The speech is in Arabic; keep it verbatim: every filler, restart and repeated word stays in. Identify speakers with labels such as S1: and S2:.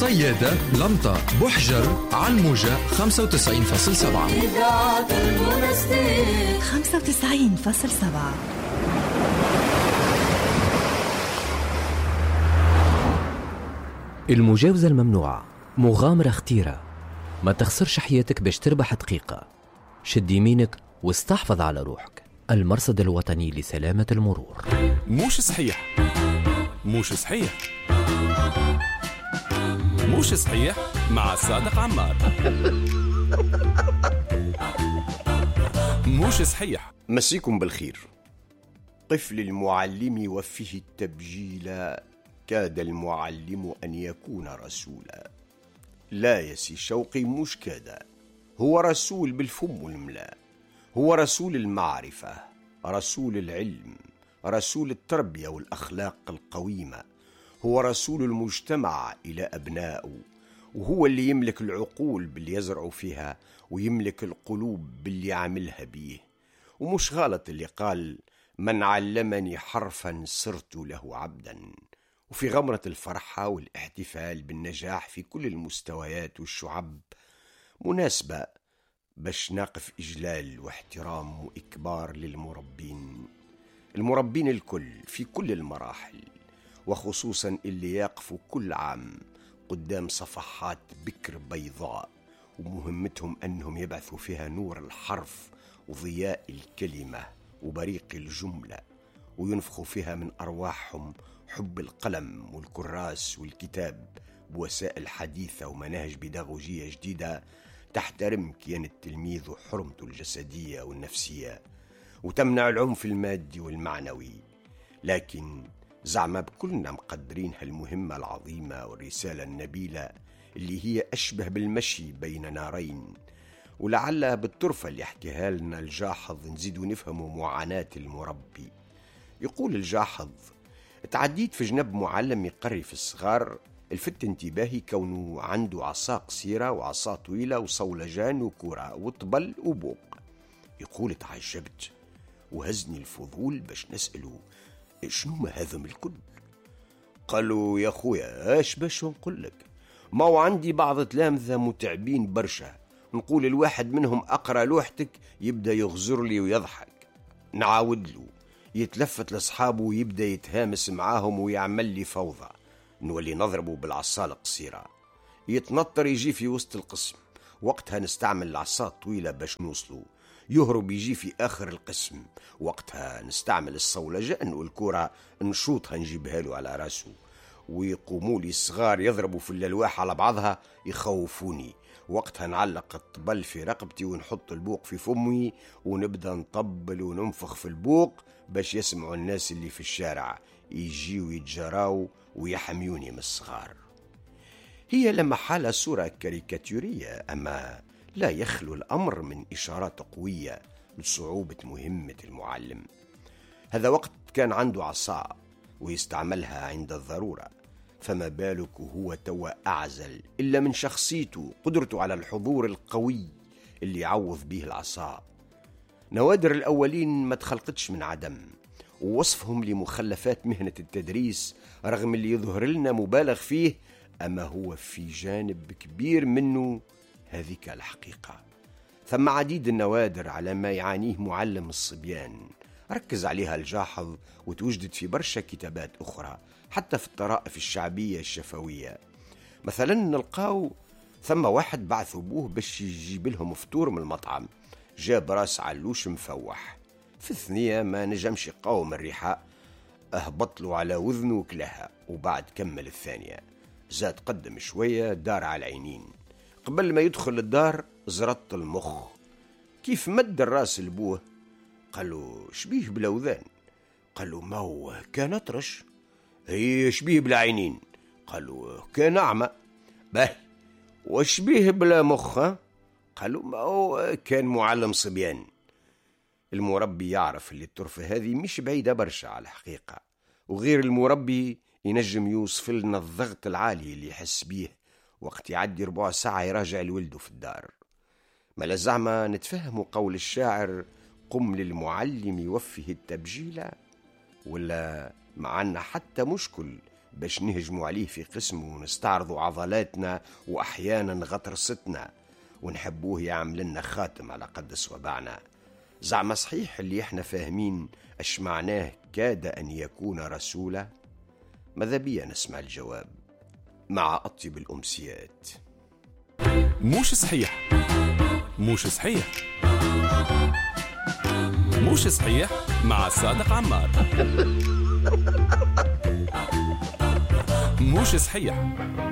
S1: صيادة، لمطة، بحجر، على الموجة خمسة وتسعين فاصلة سبعة.
S2: إذاعة المنستير
S3: خمسة وتسعين فاصلة سبعة.
S4: المجاوزة الممنوعة مغامرة خطيرة، ما تخسرش حياتك باش تربح دقيقة. شد يمينك واستحفظ على روحك. المرصد الوطني لسلامة المرور.
S5: موش صحيح موش صحيح موش صحيح مع صادق عمار. موش صحيح.
S6: مسيكم بالخير. طفل المعلم وفيه التبجيل، كاد المعلم أن يكون رسولا. لا يا سي شوقي، مش كاد، هو رسول بالفم والملاء، هو رسول المعرفة، رسول العلم، رسول التربية والأخلاق القويمة، هو رسول المجتمع إلى أبنائه، وهو اللي يملك العقول باللي يزرع فيها، ويملك القلوب باللي يعملها بيه. ومش غلط اللي قال من علمني حرفا صرت له عبدا. وفي غمرة الفرحة والاحتفال بالنجاح في كل المستويات والشعب مناسبة باش نقف إجلال واحترام وإكبار للمربين، المربين الكل في كل المراحل، وخصوصا اللي يقفوا كل عام قدام صفحات بكر بيضاء، ومهمتهم أنهم يبعثوا فيها نور الحرف وضياء الكلمة وبريق الجملة، وينفخوا فيها من أرواحهم حب القلم والكراس والكتاب بوسائل حديثة ومناهج بيداغوجية جديدة تحترم كيان التلميذ وحرمته الجسدية والنفسية، وتمنع العنف المادي والمعنوي. لكن زعما بكلنا مقدرين هالمهمة العظيمة والرسالة النبيلة اللي هي أشبه بالمشي بين نارين، ولعل بالطرفة اللي يحكيها لنا الجاحظ نزيد نفهم معاناة المربي. يقول الجاحظ: تعديت في جنب معلم يقري في الصغار، الفت انتباهي كونه عنده عصا قصيرة وعصا طويلة وصولجان وكرة وطبل وبوق. يقول: تعجبت وهزني الفضول باش نسأله شنو ما هذا من الكل. قالوا: يا خويا اش باش نقول لك، ما هو عندي بعض تلامذة متعبين برشا، نقول الواحد منهم أقرأ لوحتك يبدأ يغزر لي ويضحك، نعاود له يتلفت لأصحابه ويبدأ يتهامس معاهم ويعمل لي فوضى، نولي نضربه بالعصا القصيرة، يتنطر يجي في وسط القسم، وقتها نستعمل العصا الطويلة باش نوصله، يهرب يجي في آخر القسم، وقتها نستعمل الصولجان والكرة نشوطها نجيبها له على راسه، ويقوموا لي الصغار يضربوا في الألواح على بعضها يخوفوني، وقتها نعلق الطبل في رقبتي ونحط البوق في فمي ونبدأ نطبل وننفخ في البوق باش يسمعوا الناس اللي في الشارع يجيوا يتجراوا ويحميوني من الصغار. هي لما حالة صورة كاريكاتورية، أما لا يخلو الأمر من إشارات قوية لصعوبة مهمة المعلم. هذا وقت كان عنده عصا ويستعملها عند الضرورة، فما بالك هو توا أعزل إلا من شخصيته، قدرته على الحضور القوي اللي يعوض به العصا. نوادر الأولين ما تخلقتش من عدم، ووصفهم لمخلفات مهنة التدريس رغم اللي يظهر لنا مبالغ فيه، أما هو في جانب كبير منه هذيك الحقيقة. ثم عديد النوادر على ما يعانيه معلم الصبيان، ركز عليها الجاحظ وتوجدت في برشا كتابات أخرى، حتى في الطرائف الشعبية الشفوية. مثلا نلقاو ثم واحد بعث أبوه باش يجيب لهم فطور من المطعم، جاب راس علوش مفوح، في الثنية ما نجمش يقاوم الريحة، أهبط له على وذنه وكلها، وبعد كمل الثانية، زاد قدم شوية دار على العينين، قبل ما يدخل الدار زرط المخ. كيف مد الراس لبوه قالوا: شبيه بالأوذان؟ قالوا: ما هو كان أطرش. هي شبيه بالعينين؟ قالوا: كان أعمى. به وشبيه بلا مخ؟ قالوا: ما هو كان معلم صبيان. المربي يعرف اللي الطرفة هذه مش بعيدة برشا على الحقيقة، وغير المربي ينجم يوصف لنا الضغط العالي اللي يحس بيه وقت يعدي ربع ساعة يراجع لولده في الدار. ما لزعما نتفهم قول الشاعر: قم للمعلم يوفه التبجيل؟ ولا معنا حتى مشكل باش نهجموا عليه في قسمه ونستعرضوا عضلاتنا وأحيانا غطرستنا، ونحبوه يعمل لنا خاتم على قد صوابعنا. زعما صحيح اللي احنا فاهمين اش معناه كاد أن يكون رسولا؟ ماذا بيا نسمع الجواب مع أطيب الأمسيات.
S5: موش صحيح موش صحيح موش صحيح مع صادق عمار. موش صحيح